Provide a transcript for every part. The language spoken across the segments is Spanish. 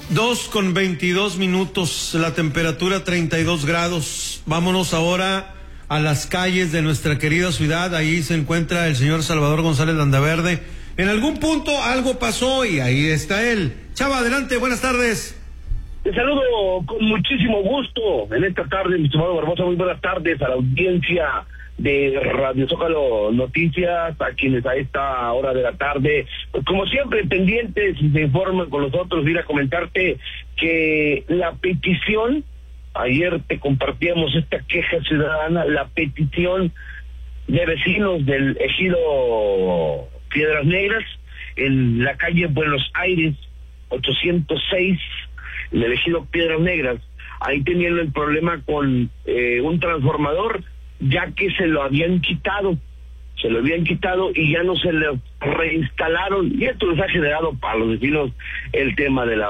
2:22, la temperatura 32 grados. Vámonos ahora a las calles de nuestra querida ciudad. Ahí se encuentra el señor Salvador González Landaverde. En algún punto algo pasó y ahí está él. Chava, adelante, buenas tardes. Te saludo con muchísimo gusto en esta tarde, mi estimado Barbosa. Muy buenas tardes a la audiencia de Radio Zócalo Noticias, a quienes a esta hora de la tarde, pues como siempre, pendientes y se informan con nosotros. Ir a comentarte que la petición, ayer te compartíamos esta queja ciudadana, la petición de vecinos del ejido Piedras Negras, en la calle Buenos Aires 806, en el ejido Piedras Negras. Ahí tenían el problema con un transformador, ya que se lo habían quitado y ya no se le reinstalaron, y esto les ha generado para los vecinos el tema de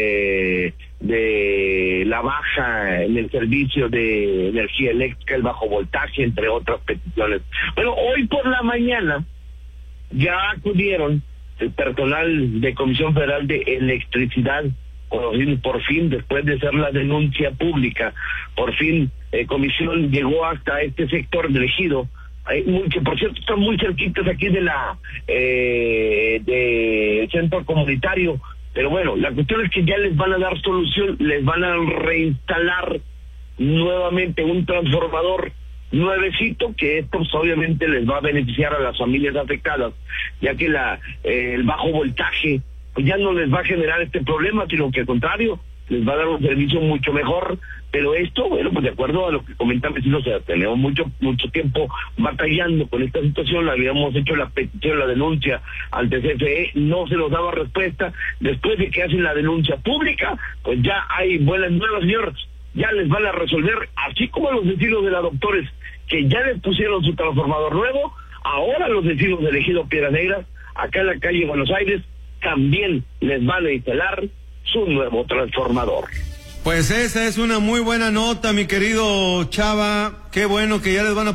la baja en el servicio de energía eléctrica, el bajo voltaje, entre otras peticiones. Bueno, hoy por la mañana ya acudieron el personal de Comisión Federal de Electricidad, por fin, después de hacer la denuncia pública, por fin Comisión llegó hasta este sector del ejido, que por cierto están muy cerquitos aquí de del centro comunitario. Pero bueno, la cuestión es que ya les van a dar solución, les van a reinstalar nuevamente un transformador nuevecito, que esto pues, obviamente les va a beneficiar a las familias afectadas, ya que el bajo voltaje pues ya no les va a generar este problema, sino que al contrario, les va a dar un servicio mucho mejor. Pero esto, bueno, pues de acuerdo a lo que comentan vecinos, o sea, tenemos mucho tiempo batallando con esta situación. Le habíamos hecho la petición, la denuncia ante CFE, no se nos daba respuesta. Después de que hacen la denuncia pública, pues ya hay buenas nuevas, señores, ya les van a resolver, así como los vecinos de la Doctores, que ya les pusieron su transformador nuevo. Ahora los vecinos del ejido Piedras Negras, acá en la calle Buenos Aires, también les van a instalar su nuevo transformador. Pues esa es una muy buena nota, mi querido Chava. Qué bueno que ya les van a